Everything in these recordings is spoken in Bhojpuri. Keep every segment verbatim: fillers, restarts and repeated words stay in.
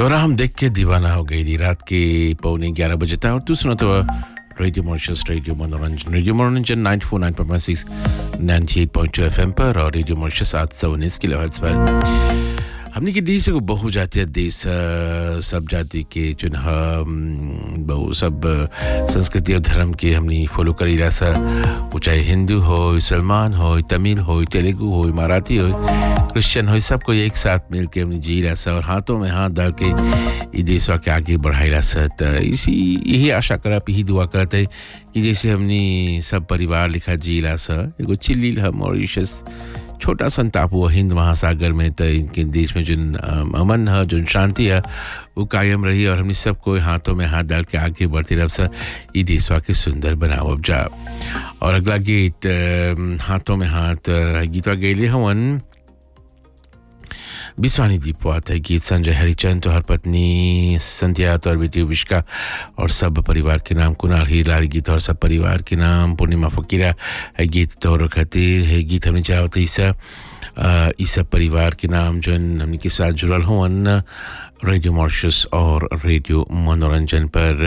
तोरा हम देख के दीवाना हो गई थी रात के पौने ग्यारह बजे था और तू सुना तो रेडियो मॉरिशस रेडियो मनोरंजन रेडियो मनोरंजन ninety four nine point six ninety at point two FM पर और रेडियो मॉरिशस आठ सौ उन्नीस किलोहर्ट्ज़ पर हमने की देश को बहु जातीय देश सब जाति के जो बहु सब संस्कृति और धर्म के हमने फॉलो करी रहा सा वो चाहे हिंदू हो मुसलमान हो तमिल हो तेलुगु हो मराठी हो क्रिश्चियन हो सबको एक साथ मिल के हमने जी रहा सा और हाथों में हाथ डाल के ये देश के आगे बढ़ाई रहा सा तो इसी यही आशा करा यही दुआ करते हैं कि जैसे हमने सब परिवार लिखा जी रहा सा एगो चिल्ली हम मॉरिशस छोटा सा टापू हिंद महासागर में तो इनके देश में जो अमन है जो शांति है वो कायम रही और हमने सबको हाथों में हाथ डाल के आगे बढ़ते रह सा ये देशवा के सुंदर बनाओ अब जा और अगला गीत हाथों में हाथ गीतवा गैले हवन बिस्वानी दीपवात है गीत संजय हरिचंद तो हर पत्नी संध्या और बेटी विष्का और सब परिवार के नाम कुणाल हीराल गीत और सब परिवार के नाम पूर्णिमा फकीरा है गीत तौर खातिर है गीत हमने चाहते ईसा इस सब परिवार के नाम जो हमने के साथ जुड़ल हो रेडियो मॉरिशस और रेडियो मनोरंजन पर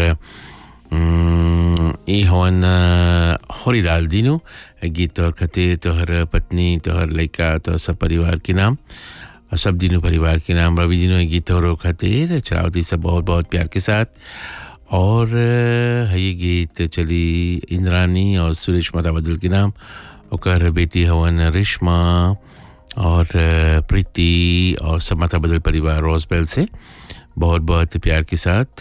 ई होन हरिलाल दिनू गीत तौर खातिर तोहर पत्नी तोहर लड़का तो सब परिवार के नाम सब दिनों परिवार के नाम रवि दिनों गीत और खातिर चलावती सब बहुत बहुत प्यार के साथ और ये गीत चली इंद्रानी और सुरेश माता बदल के नाम ओकर बेटी हवन रिश्मा और प्रीति और सब माता बदल परिवार रोजबेल से बहुत बहुत प्यार के साथ